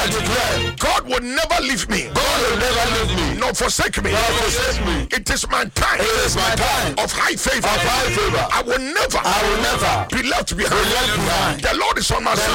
I declare, God will never leave me. God will never leave me. Nor forsake me. Nor forsake me. It is my time. It is my time of high favor. Of high favor. I will never be left behind. left behind. The Lord is on my side.